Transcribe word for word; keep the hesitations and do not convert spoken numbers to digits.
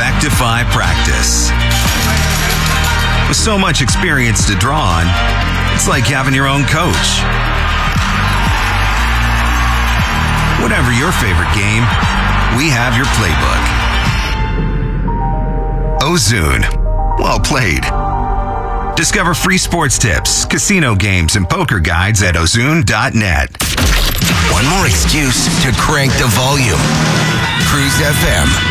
Vectify practice. With so much experience to draw on, it's like having your own coach. Whatever your favorite game, we have your playbook. Ozoon. Well played. Discover free sports tips, casino games, and poker guides at ozoon dot net. One more excuse to crank the volume. Cruise F M.